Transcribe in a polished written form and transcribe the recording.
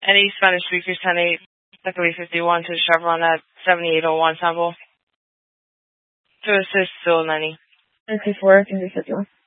Any Spanish speakers 10-8, Luckily 51 to Chevron at 7801 Temple. To assist, still 90. 54, can you 51?